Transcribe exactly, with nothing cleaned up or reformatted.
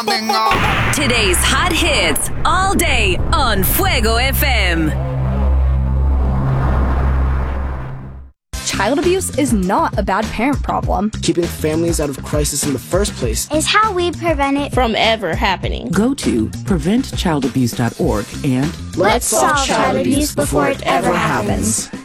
Today's hot hits all day on Fuego F M. Child abuse is not a bad parent problem. Keeping families out of crisis in the first place is how we prevent it from ever happening. Go to prevent child abuse dot org and let's solve child abuse before it ever happens.